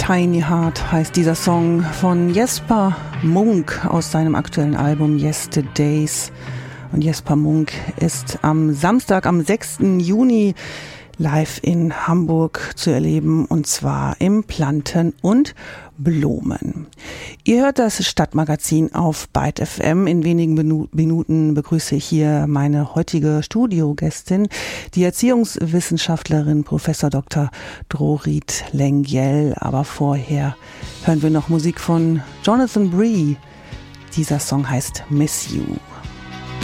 Tiny Heart heißt dieser Song von Jesper Munk aus seinem aktuellen Album Yesterdays. Und Jesper Munk ist am Samstag, am 6. Juni live in Hamburg zu erleben, und zwar im Planten und Blumen. Ihr hört das Stadtmagazin auf Byte FM. In wenigen Minuten begrüße ich hier meine heutige Studiogästin, die Erziehungswissenschaftlerin Professor Dr. Drorit Lengyel. Aber vorher hören wir noch Musik von Jonathan Bree. Dieser Song heißt Miss You.